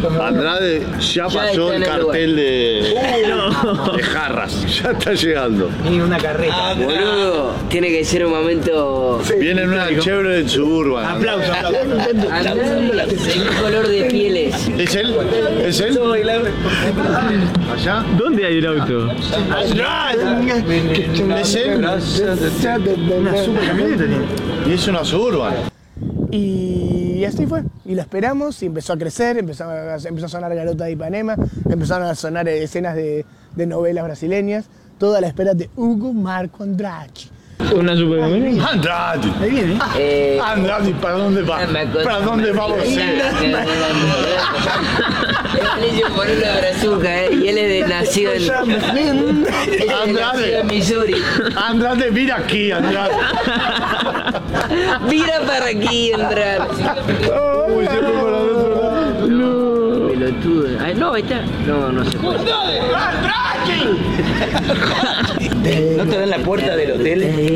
Andrade ya pasó el cartel de jarras. Ya está llegando. Ni una carreta. Boludo, tiene que ser un momento... Viene en una Chevrolet Suburban. Aplauso, aplauso. Andrade, el color de pieles. ¿Es él? ¿Es él? ¿Allá? ¿Dónde hay un auto? ¿Es él? Una super camioneta tiene. Y es una Suburban. Y así fue. Y lo esperamos y empezó a crecer, empezó a sonar Garota de Ipanema, empezaron a sonar escenas de novelas brasileñas. Toda la espera de Hugo Marco Andrade. ¿Una super camioneta? Andrade. Ahí viene. Andrade, ¿para dónde va? ¿Para dónde va usted? Le hizo por una brazuca, y él es nacido en... Andrade. en Missouri. Andrade, mira aquí, Andrade. Mira para aquí, Andrade. Uy, siempre por adentro. No. Pelotudo. Ay, no, ahí está. No se puede. ¿No te dan la puerta del hotel?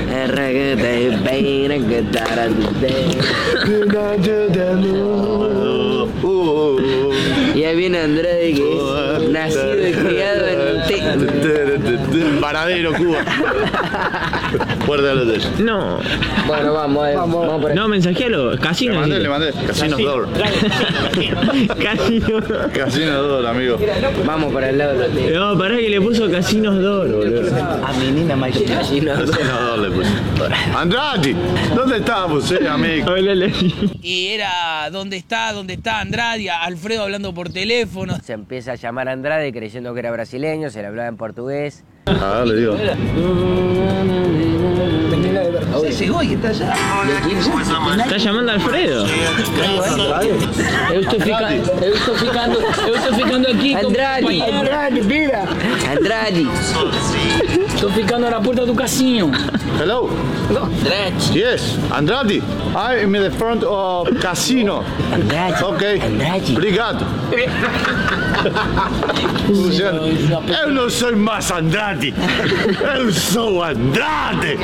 Y ahí viene Andrade, que es nacido y criado en Paradero, Cuba. Puerta del hotel. No. Bueno, vamos por ahí. No, mensajealo. Casino. Le mandé. Casino Dor. Casino. Casino Dor, amigo. Vamos para el lado del hotel. No, pará que le puso Casinos d'Or, boludo. A mi nena Michael. Casino. Casino Dor le puse. Andrade, ¿dónde estabas, amigo? Háblale. Y era, ¿dónde está Andrade? Alfredo hablando por teléfono. Se empieza a llamar Andrade creyendo que era brasileño, se le hablaba en portugués. Ah, le digo. Se llegó y está allá. ¿Está llamando a Alfredo? Eu estou ficando aqui. Andrade! Andrade, mira. Andrade! Estou ficando na porta do casino. Hello. Andrade! Yes, Andrade. I'm in the front of casino. Andrade! Okay. Andrade! Obrigado. Eu não sou mais Andrade. Eu sou Andrade.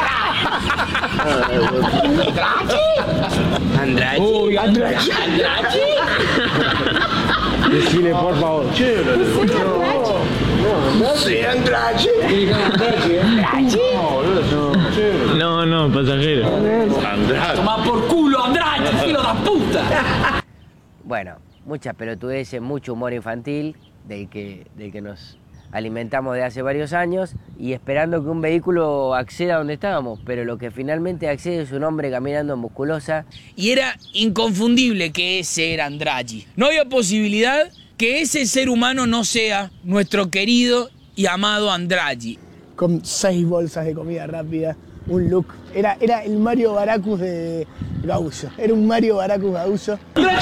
Andrade! Oi, Andrade! Andrade! Decile, por favor. Sí, Andrade. No, pasajero. Andrade. Toma por culo, Andrade, filho da puta! Bueno, muchas pelotudeces, mucho humor infantil del que nos alimentamos de hace varios años y esperando que un vehículo acceda a donde estábamos, pero lo que finalmente accede es un hombre caminando en musculosa. Y era inconfundible que ese era Andrade. No había posibilidad que ese ser humano no sea nuestro querido y amado Andrade. Con 6 bolsas de comida rápida, un look. Era el Mario Baracus de Gaullo. Era un Mario Baracus Gaullo.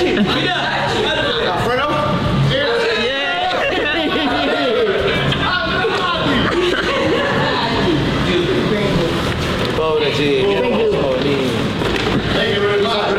Pobre chico. Thank you very much.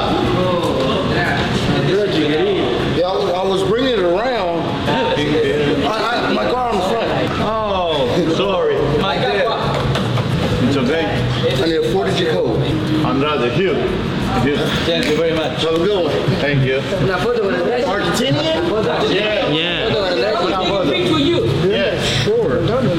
Yeah, I was bringing it around. My car on the front. Oh, sorry. My God. It's okay. I need a 40 code. Andrade, here. Thank you very much. Have a good one. Thank you. Una foto con Andrade. Argentinian? Yeah. Yeah. Foto con Andrade. Speak to you. Yeah, sure.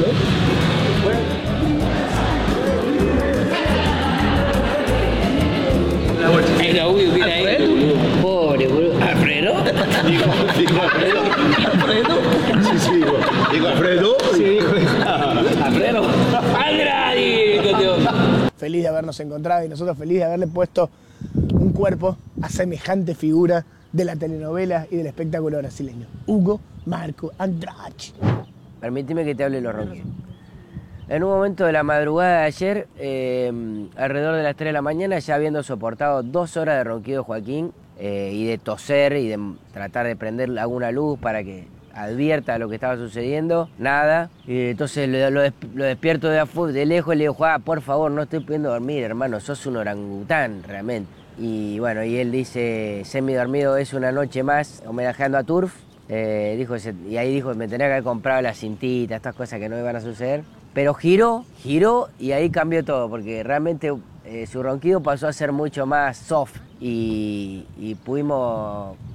Era obvio que era él. Pobre, boludo. ¿Alfredo? Dijo Alfredo. ¿Alfredo? Sí, sí, dijo Alfredo. Sí, dijo. ¿Alfredo? ¡Andrade! Feliz de habernos encontrado y nosotros feliz de haberle puesto un cuerpo a semejante figura de la telenovela y del espectáculo brasileño. Hugo Marco Andrade. Permíteme que te hable los ronquidos. En un momento de la madrugada de ayer, alrededor de las 3 de la mañana, ya habiendo soportado 2 horas de ronquido Joaquín y de toser y de tratar de prender alguna luz para que advierta lo que estaba sucediendo, nada. Y entonces lo despierto de lejos y le digo, Juan, por favor, no estoy pudiendo dormir, hermano, sos un orangután realmente. Y bueno, y él dice, semidormido es una noche más, homenajeando a Turf. Y ahí dijo, me tenía que haber comprado la cintita, estas cosas que no iban a suceder. Pero giró y ahí cambió todo, porque realmente su ronquido pasó a ser mucho más soft y pudimos